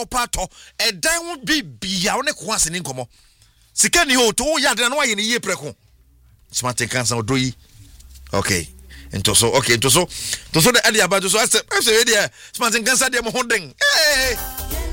pato e dan wo bibia wo ne ko ase ni nkomo sika ni ho to wo ya de na wo ye ne ye preko smart cancer odoyi okay entoso the earlier about so I say we there smart cancer dem ho den